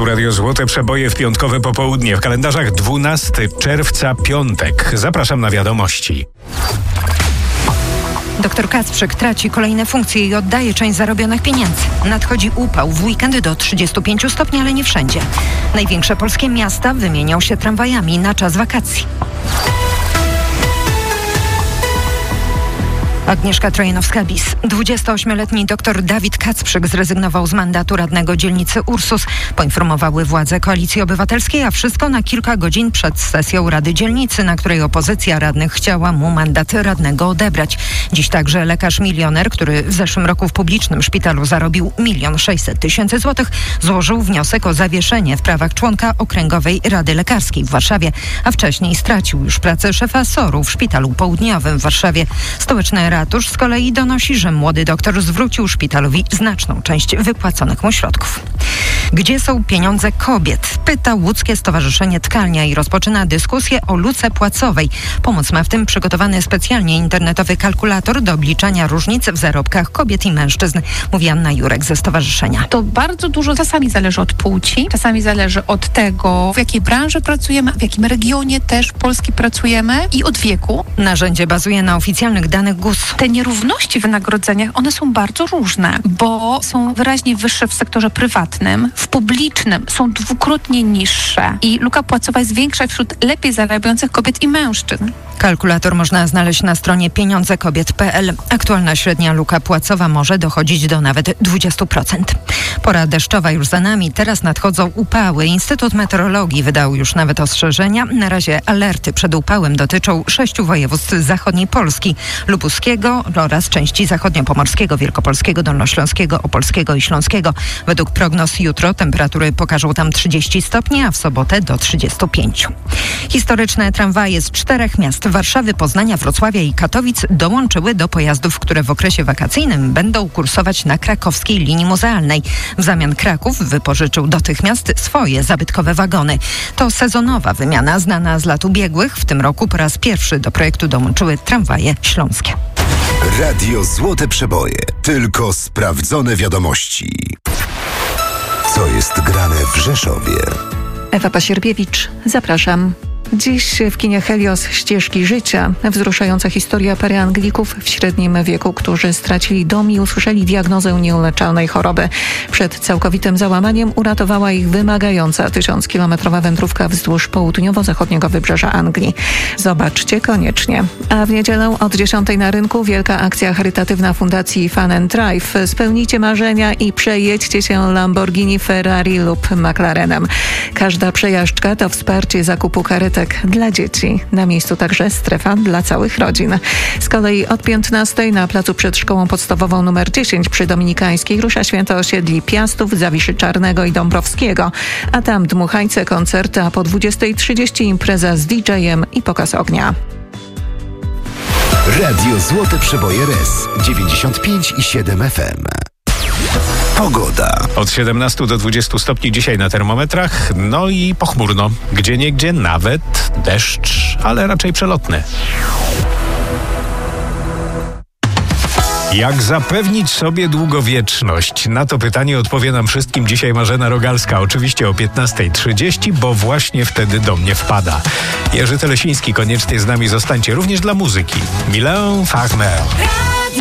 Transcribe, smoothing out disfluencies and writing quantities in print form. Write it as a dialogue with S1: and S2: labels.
S1: Tu Radio Złote Przeboje w piątkowe popołudnie. W kalendarzach 12 czerwca, piątek. Zapraszam na wiadomości.
S2: Dr Kacprzyk traci kolejne funkcje i oddaje część zarobionych pieniędzy. Nadchodzi upał, w weekend do 35 stopni, ale nie wszędzie. Największe polskie miasta wymienią się tramwajami na czas wakacji. Agnieszka Trojanowska-Bis. 28-letni dr Dawid Kacprzyk zrezygnował z mandatu radnego dzielnicy Ursus. Poinformowały władze Koalicji Obywatelskiej, a wszystko na kilka godzin przed sesją Rady Dzielnicy, na której opozycja radnych chciała mu mandat radnego odebrać. Dziś także lekarz milioner, który w zeszłym roku w publicznym szpitalu zarobił 1 600 000 złotych, złożył wniosek o zawieszenie w prawach członka Okręgowej Rady Lekarskiej w Warszawie, a wcześniej stracił już pracę szefa SOR-u w Szpitalu Południowym w Warszawie. Stołeczny ratusz z kolei donosi, że młody doktor zwrócił szpitalowi znaczną część wypłaconych mu środków. Gdzie są pieniądze kobiet? Pyta Łódzkie Stowarzyszenie Tkalnia i rozpoczyna dyskusję o luce płacowej. Pomoc ma w tym przygotowany specjalnie internetowy kalkulator do obliczania różnic w zarobkach kobiet i mężczyzn, mówi Anna Jurek ze stowarzyszenia.
S3: To bardzo dużo czasami zależy od płci, czasami zależy od tego, w jakiej branży pracujemy, w jakim regionie też Polski pracujemy i od wieku.
S2: Narzędzie bazuje na oficjalnych danych GUS.
S3: Te nierówności w wynagrodzeniach, one są bardzo różne, bo są wyraźnie wyższe w sektorze prywatnym, w publicznym są dwukrotnie niższe i luka płacowa jest większa wśród lepiej zarabiających kobiet i mężczyzn.
S2: Kalkulator można znaleźć na stronie pieniądzekobiet.pl. Aktualna średnia luka płacowa może dochodzić do nawet 20%. Pora deszczowa już za nami, teraz nadchodzą upały. Instytut Meteorologii wydał już nawet ostrzeżenia. Na razie alerty przed upałem dotyczą 6 województw zachodniej Polski, lubuskiego oraz części zachodniopomorskiego, wielkopolskiego, dolnośląskiego, opolskiego i śląskiego. Według prognoz jutro temperatury pokażą tam 30 stopni, a w sobotę do 35. Historyczne tramwaje z 4 miast Warszawy, Poznania, Wrocławia i Katowic dołączyły do pojazdów, które w okresie wakacyjnym będą kursować na krakowskiej linii muzealnej. W zamian Kraków wypożyczył dotychmiast swoje zabytkowe wagony. To sezonowa wymiana znana z lat ubiegłych. W tym roku po raz pierwszy do projektu dołączyły tramwaje śląskie.
S4: Radio Złote Przeboje. Tylko sprawdzone wiadomości. Co jest grane w Rzeszowie?
S5: Ewa Pasierbiewicz, zapraszam. Dziś w kinie Helios Ścieżki życia wzruszająca historia pary Anglików w średnim wieku, którzy stracili dom i usłyszeli diagnozę nieuleczalnej choroby. Przed całkowitym załamaniem uratowała ich wymagająca 1000-kilometrowa wędrówka wzdłuż południowo-zachodniego wybrzeża Anglii. Zobaczcie koniecznie. A w niedzielę od 10 na rynku wielka akcja charytatywna Fundacji Fun and Drive. Spełnijcie marzenia i przejedźcie się Lamborghini, Ferrari lub McLarenem. Każda przejażdżka to wsparcie zakupu karetek dla dzieci. Na miejscu także strefa dla całych rodzin. Z kolei od 15 na placu przed Szkołą Podstawową nr 10 przy Dominikańskiej rusza święto osiedli Piastów, Zawiszy Czarnego i Dąbrowskiego. A tam dmuchańce, koncerty, a po 20:30 impreza z DJ-em i pokaz ognia.
S4: Radio Złote Przeboje RS 95,7 FM. Pogoda.
S1: Od 17 do 20 stopni dzisiaj na termometrach, no i pochmurno. Gdzieniegdzie nawet deszcz, ale raczej przelotny. Jak zapewnić sobie długowieczność? Na to pytanie odpowie nam wszystkim dzisiaj Marzena Rogalska. Oczywiście o 15:30, bo właśnie wtedy do mnie wpada. Jerzy Telesiński, koniecznie z nami zostańcie, również dla muzyki. Mylène Farmer.